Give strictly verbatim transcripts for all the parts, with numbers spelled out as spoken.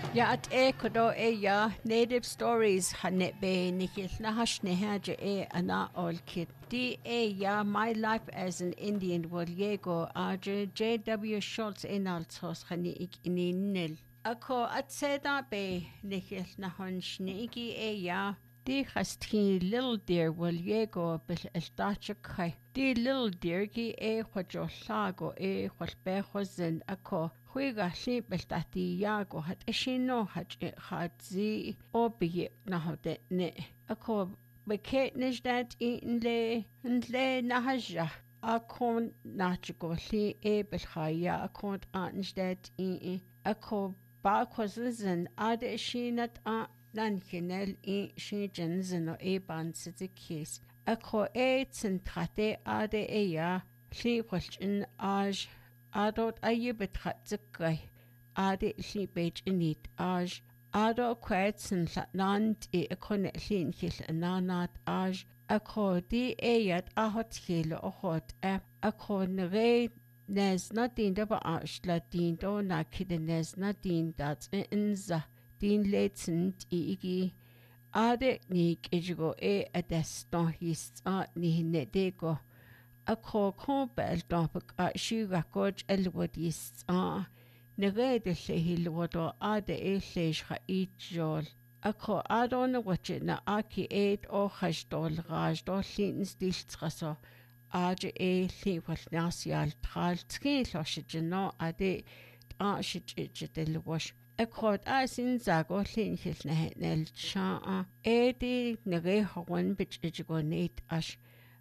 Ya at e kodo e ya native stories hanet be nikil nahash nehaja e ana ol kit. D e ya my life as an Indian woliego aja J W Schultz enaltos hani ik ininil. Ako at seda be nikil nahon shniki e ya. Di hasti little deer woliego bil eltacha kai. Di little deer ki e kwajo lago e kwalbehozin ako. Huiga simpel tahti jago hat esino hat hat zi obi nahode ne ako beketnis dat in le le nahaja akon nachgo li e belkhaya akon anstat in ako ba kozin ad eshinat a nan kinel in shijen zeno e ban sitikis ako e centrate ade e ya li kwalchin aj Adot aye betratzekai, ade li bej init aj, ado kwetsen latnant e ekone lin hil ananat aj, ako di eyat ahot hil ohot e, ako nere nes na din da ba aj la din do na kide nes na din dat inza, din letsen igi, ade nik ejigo e adeston hist a ni nedego. Ako kompel dopik a shuga koj elwadis a negede se hilwado ade e sejha itjol. Ako adon watje na aki eet o hashdol rajdol lins diltraso ade e liwal nasial tral tski loshijino ade a shijidel wash. Akot asin zago lin hilne nel cha e di nege hawan bich ijigonate ash.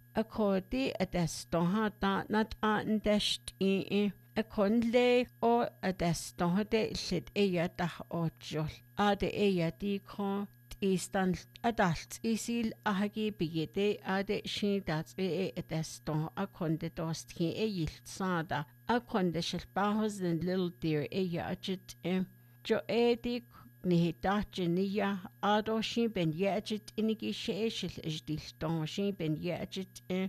Akodi adestonha da nat an dest i a konle o adestonha de lit eya da ojol ade eya di kon istan adalt isil ahagi bigede ade shi dat e adeston a konde dost hi e yilt sada a konde shilbahos den little deer eya ajit e jo e di ni dache niya ado shi ben yajit inigi sheshil ijdilton shi ben yajit e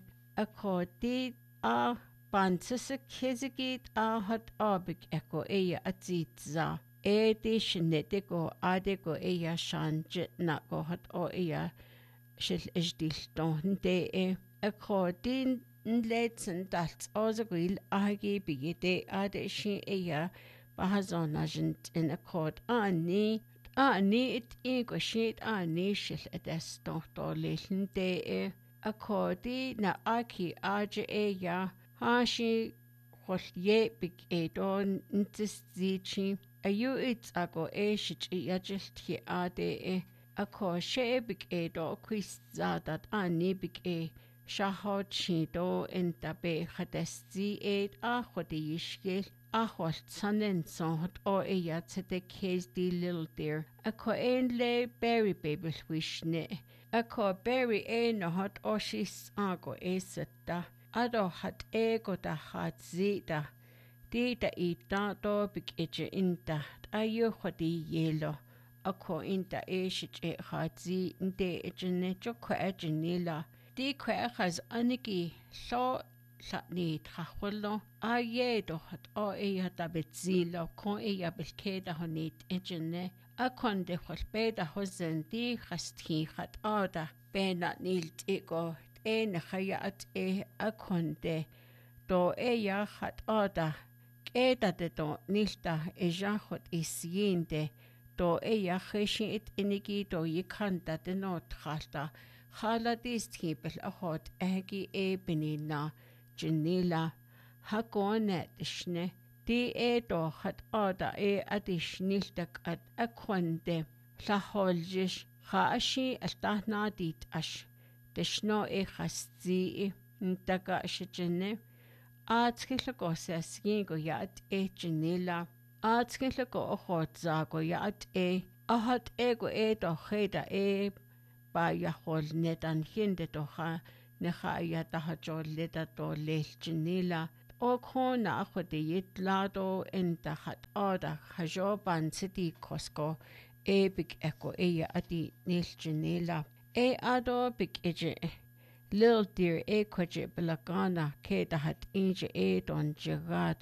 akodi a bantsese kezigit a hat abik eko eya atitza e di shnetego adego eya shanjit nako hat o eya shil ijdilton de e akodi nletsen dalt ozagil ahagi bigide ade shi eya Bahazonajent in accord ani ani it ego sheet ani shil adeston to listen de accordi na aki aje e ya hashi holye big edon intistichi ayu it ago e shich yajist hi ade e akko she big edo quiz zadat ani big e shahot shido in tabe hadesti ed a hodishkel Ahwal sanen son o eya tete case di little deer. Ako ein le berry baby wishne. Ako berry e no hot o shis ago e seta. Ado hat ego da hat zita. Di da ita do big eje inta. Ayo hodi yelo. Ako inta e shich e hat zi nde ejene joko ejenila. Di kwe has aniki so Latni trachwelo a ye do hat o e ya da betzilo kon e ya belkeda honit ejene a kon de khosbeda hozen di khasti khat ada bena nilt ego e na khayat e a kon de do e ya khat ada keda de do nilta e ja khot isiende do e ya khishit inigi do yikanda de no thalta khala distibel a hot egi e benina Janila Hagonet Shne Di Edo hat Ada e adishniltak at Aquande Laholjish Hashi Altahna dit Ash Deshno e Hasti Ntaga Shijene Atskilagosa Skingo Yat e Janila Atskilago Hot Zago Yat e Ahat Ego Edo Heda e Ba Yahol Netan Hinde Doha Nehaya tahajol leda to lelchinila o kona akhode yitlado en tahat ada hajoban city kosko e big echo e adi nilchinila e ado big eje little deer e koje belagana ke tahat inje e don jagada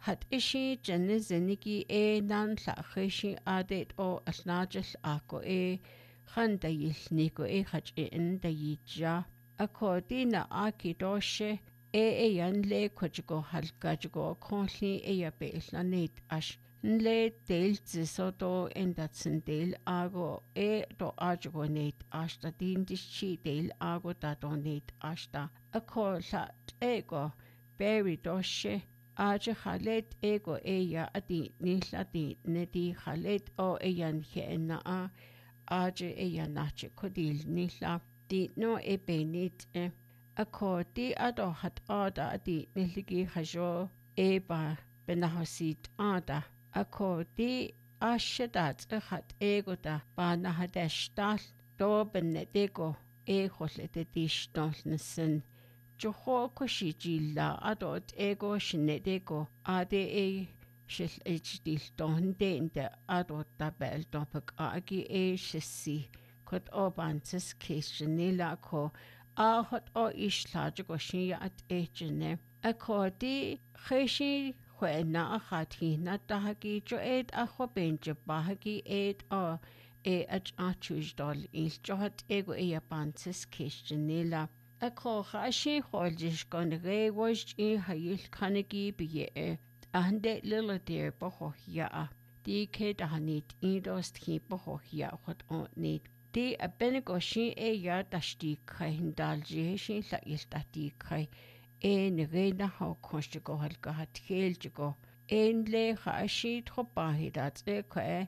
hat ishi jenne zinigi e nan la khishi adet o asnajil ako e khanda yilniko e khach e inda yija akodi na aki doshe e e yan le kojigo halka jigo konli e ya be islanet ash nle del zisodo endatsin del ago e do ajigo net ashta din dishi del ago da donet ashta ako la ego berry doshe aje khalet ego eya ati nila ti neti khalet o eyan hena a aje eya nache kodil nila ti no e benit e ako ti ado hat ada ati niligi khajo e ba benahosit ada ako ti ashadat e hat ego da ba na hadashtal do benetego e kholete ti shtol nsen Joho koshijilla adot ego shnedego ade e shil hdil don dente adot tabel topik agi e shisi kot obantis kishnila ko a hot o ishlajago shiya at ejene akodi khishi khwena khathina tahagi jo et a khobenje bahagi et o e ach achujdol il johat ego e abantis kishnila Ako khashi kholjish kon re was in hayil kanagi biye ande little dear bohoya di ke dahanit indos ki bohoya hot on need di abenego shi e ya dashti khain dalji shi la iltati khai en re na ha konstigo halka hat heljigo en le khashi trobahidat e kha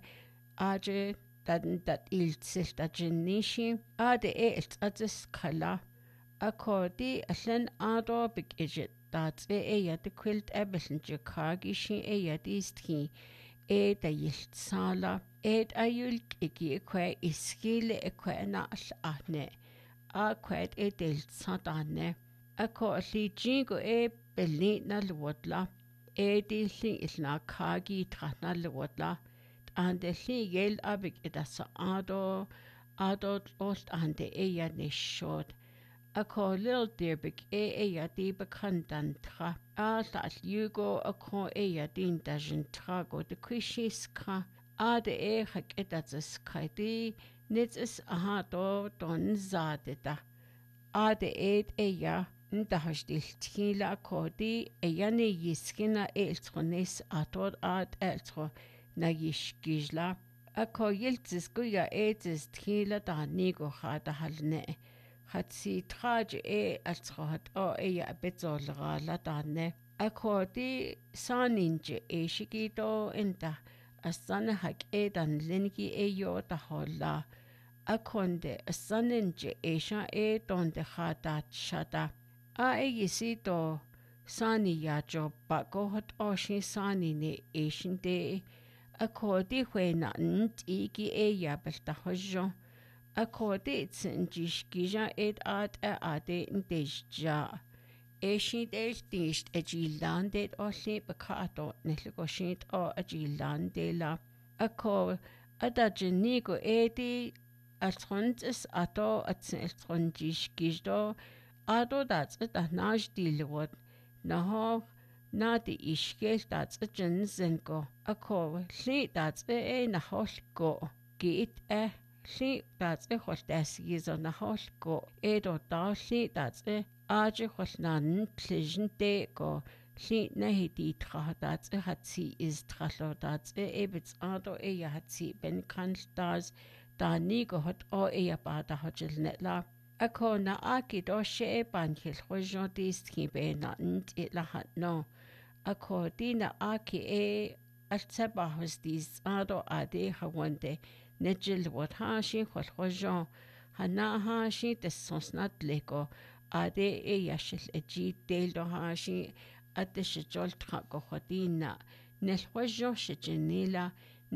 aje dan dat iltsil da jenishi ade e atis khala Akodi allan ado big ijet dat e e ya de quilt ebeln jikagi shi e ya distki e da yilt sala e ayul iki kwe iskile e kwe na al ahne a kwet e del sadane ako li jingo e belni na lwotla e di li ilna kagi trana lwotla ande li yel abig edasa ado ado ost ande e ya ne shod Ako lil dirbik e e ya di bekandan tra a la yugo ako e ya din dajin trago de kwishis ka a de e hak edatzes kaidi nits is aha do don zade da a de e e ya nda hasdil tila ko di e ya ne yiskina eltrones ator ad eltro na yishkijla ako yiltzis guya etzis tila da nigo khada halne Hatsi traj e altrohat o e ya bezolra la danne akodi saninje e shigito enta asana hak e dan lengi e yo ta holla akonde asaninje e sha e donde khata chata a e yisito sani ya jo bako hot o shi sani ne e shinde akodi hwena nti ki e ya belta hojo Akode tsinjishkija et ad a ade ndejja. Eshi del disht agilan det olle bekato netlgoshit o agilan de la. Ako adajenigo edi altrons ato atsinjishkijdo ado dat a naj dilwot. Naho na di ishkel dat a jensengo. Ako li dat e na holgo. Git e Lli dat e chwll desgis o na holl go e do da lli dat e aje chwll nan plisn de go lli na hi di tra dat e hat si is trallo dat e e bits ado e ya hat si ben kan das da ni go hot o e ya ba da hojil net la ako na aki do she e ban khil khojo dis ki be na nt e la hat no ako di na aki e altsaba hos dis ado ade hawande Nejil wat hashi khol khojo hana hashi tesosnat leko ade e yashil eji del do hashi ate shjol trako khodina nel khojo shjenila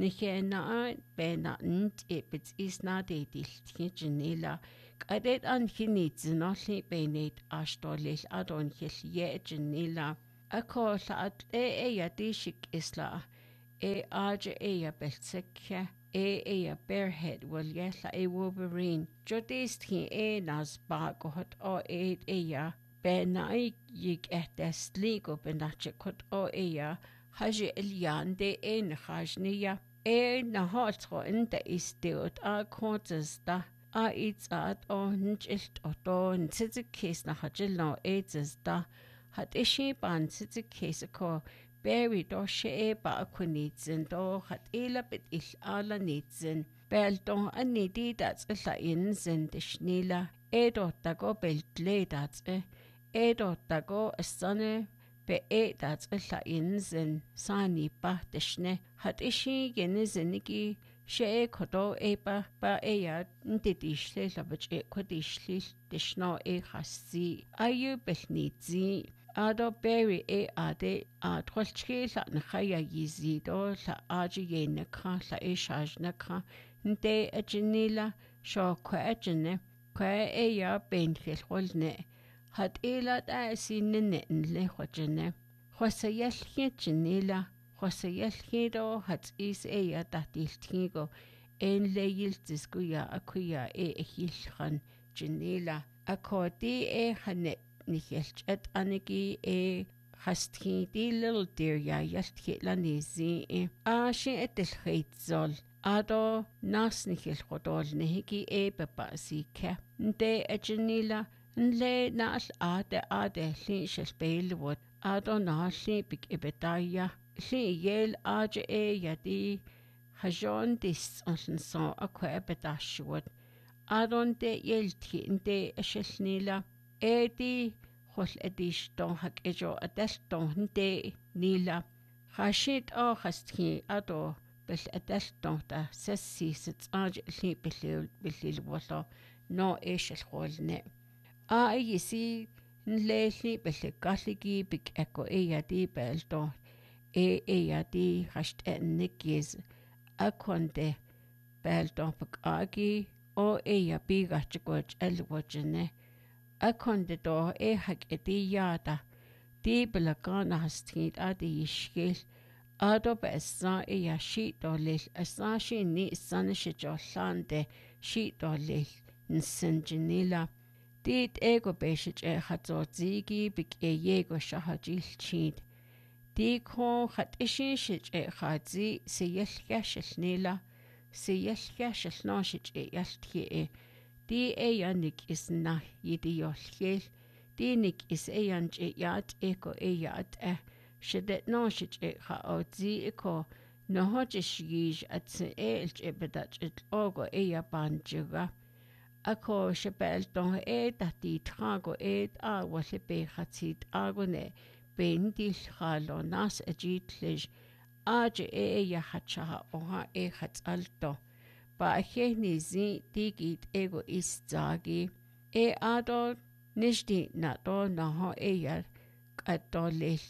nikhena bena nt e bits isna de dil tjinila qadet an khinit zinoli benet ashtolil adon khil ye tjinila akol at e e yadishik isla e aje e ya beltsekya e e a bearhead wel yella e wolverine jodist hi e nas ba go hot o e e ya be na yig et des ligo benache kot o e ya haji Elian de een hajnia e na haltro in de is deut a kontesta a iets at o nchilt o to ntitsi case na hajil no aids da hat ishi ban ntitsi case ko Berry do she ba akunitzen do hat ela bit il ala nitzen bel do anidi dat illa inzen de schnila edo dago belt le dat e edo dago sane be e dat illa inzen sani ba de schne hat ishi genizenigi she kodo eba ba e ya ndidishle labach e kodishli de schno e khasi ayu belnitzi Ado Berry e ade a trolchke la nkhaya yizi do la aji ye nakha la e shaj nakha nte ajnila sho kwa ajne kwa e ya ben khel holne hat ela da sinne le khojne khosayal khjnila khosayal khido hat is e ya tatil thigo en leil tiskuya akuya e hilkhan jnila akodi e khane Nichelt et anigi e hastki di little dear ya yaltki la nizi e a she et el heitzol ado nas nichel hodol nehigi e bebasi ke nde ejenila nle nas ade ade li shel beilwood ado nasi big ebedaya li yel aje e yadi hajon dis on so akwa ebedashwood adon de yeltki nde eshelnila Edi hol edish don hak ejo adel don hinde nila. Hashid o hastki ado bel adel don da sessi sit aj li belil belil wala no eshel holne. A yisi nleli bel galigi big eko eyadi bel don e eyadi hasht ennigiz akonde bel don bak agi o eya biga chgoj elwajne. Akonde do e hak edi yada di belagana hastid adi yishkil ado be esa e ya shit do lil esa shi ni sana shi jo lande shit do lil nsenjinila dit ego beshich e hazo zigi bik e yego shahajil chid di ko hat ishi shich e hazi se yelka shnila se yelka shno shich e yaltki e Di eyanik is na yidi yolchel, di nik is eyanch e yat eko e yat e, shedet no shich e ha o zi eko, no hojish yish at se elch e bedach et ogo e ya banjuga. Ako shebel don e dati trago e a wale be hatit agone, ben dil halo nas e jitlish, aje e ya hachaha oha e hat alto. Ba a ni zi digit ego is zagi e ado nishdi na do na ho e yar kadolil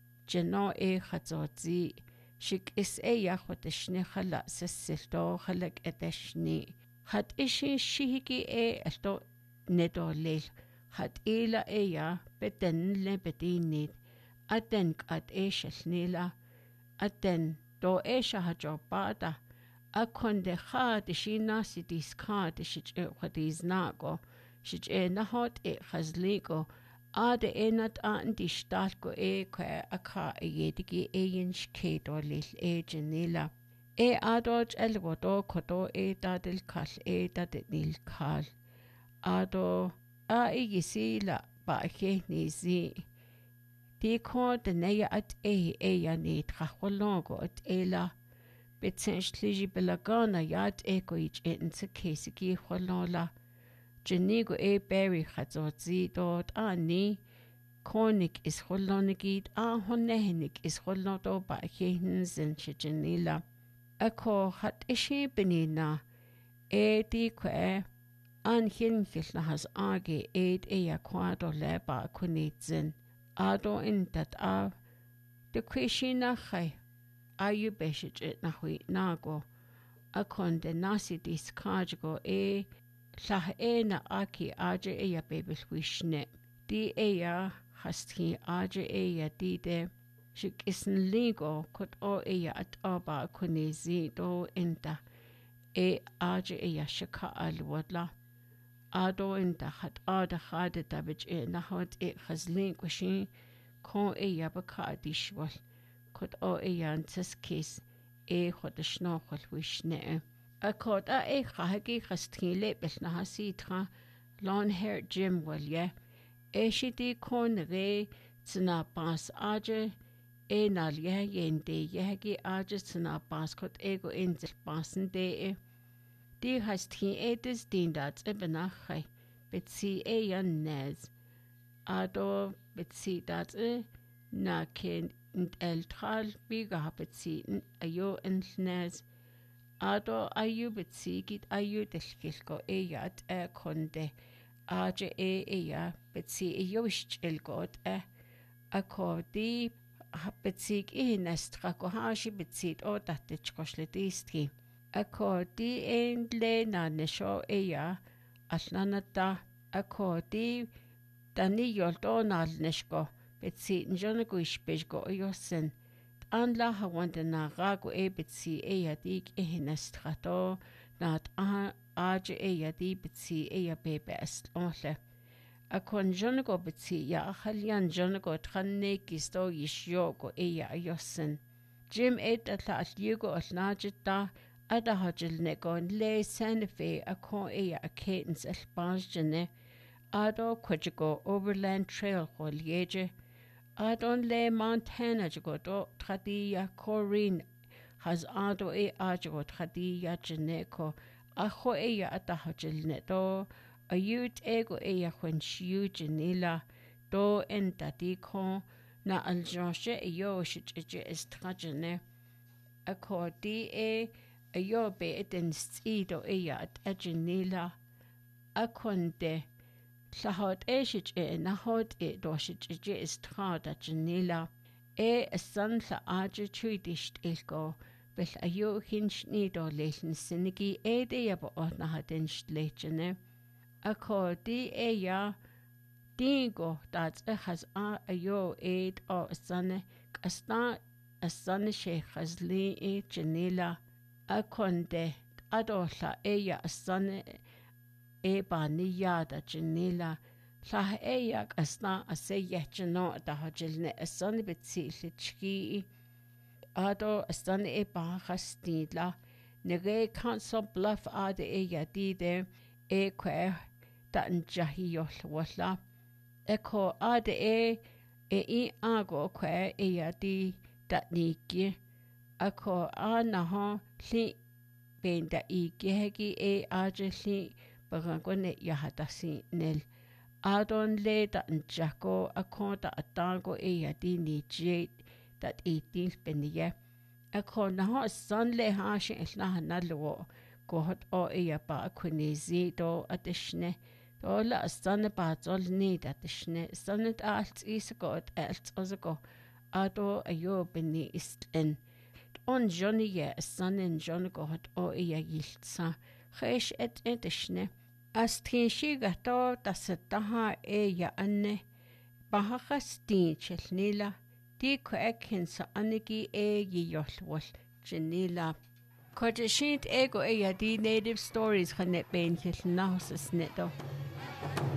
jeno e khatzi shik is e ya khoteshne khala sessil do khalak eteshni hat ishi shihiki e alto nedolil hat ila e ya beten le betinit aten kat e shelnila aten do e shahajobada Akonde khad shi nasi dis khad shich e khadiz nago shich e nahot e khazligo ade enat an di stalko e kwa akha yedigi e yinch kedolil e genila e adoj elwodo kodo e dadil kal e dadil kal ado a igisila ba ke nizi di ko de neya at e e ya ni trakhologo at ela Betsenschliji belagana yad eko ich eten se kesigi kholola. Jenigo e berry khazotzi dot ani. Konik is kholonigid a honehenik is kholodo ba kehen zen chijenila. Ako hat ishi benina. E di kwe an hinkil na has age ed e yakwado leba kunitzen. Ado in dat a de kwishi na khay. Ayu beshich et na hui nago. Akonde nasi dis kajgo e lah e na aki aje e ya bebel wishne. Di e ya hastki aje e ya di de. Shik isen ligo kot o e ya at aba kunezi do inta. E aje e ya shaka alwadla. Ado inta hat ada khade tabich e na hot e khazlin kushin ko e ya baka adishwal. chud ó éan tis cís é chud a snáchail wisne. A cod a é chahagi chastí lébel na hasítra lán hair Jim walye. É si di con ré tsna bas aje é nal ye yen de yegi aje tsna bas chud ego inzil basen de e. Di hastí édes dindat ebenachai betsi é yan nez. Ado betsi dat e na ken el tral biga betsi ayo en nez. Ado ayu betsi git ayu delkilko e yat e konde. Aje e e ya betsi e yoish elgot e. Ako di betsi e nestra ko hashi betsi o datit kosle diski. Ako di en le na nesho e ya atlanata. Ako di dani yoldo nal neshko betsi njona guish bejgo yosen. Anla hawanda na rago e betsi e ya dik e nestrato nat a aje e ya di betsi e ya bebe est onle. A kon jonago betsi ya achalian jonago tranne gisto yishyogo e ya yosen. Jim et atla at yugo at najita ada hajil negon le Santa Fe a kon e ya a cadence at banjane ado kwajigo overland trail ho lieje. Adon le Montana jagoto tradiya Corinne has ado e ajago tradiya geneko aho e ya atahajil neto a yut ego e ya when shiu genila do en dadiko na aljonshe e yo shije estragene akodi e a yo be eden stido e ya at agenila akonde Llahod e shich e nahod e do shich e is trada janila e a son la aja chuidisht ilgo bel a yo hinch nido leichen sinigi e de yabo o na hadinst leichene a ko di e ya dingo dat e has a a yo e o a son kasta a son she has li e janila a konde adola e ya a son e ba ni yada janila la e yak asna a se yechno da hajilne a son betsi lichki ado a son e ba hastidla nege council bluff ade e yadi de e kwe da njahi yol wala e ko ade e e i ago kwe e yadi da niki a ko a na ha li benda i gehegi e aje li Bagangone yahatasi nel. Adon le da njako akonda atango e yadi ni jade dat eighteen penye. Akon na ha son le hashi elna hanalwo kohot o e yaba akunezi do adishne. Do la son ba zol ni datishne. Sonet alt isagot alt ozago. Ado ayo beni istin. On Johnny ye son in John gohot o e yiltsa. Gesh et edishne. As trinshi gato tasataha e ya anne bahaga stin chelnila di ko ekin sa anigi e yolwol chenila ko jeshint ego e ya di native stories khanet ben chilna hosas neto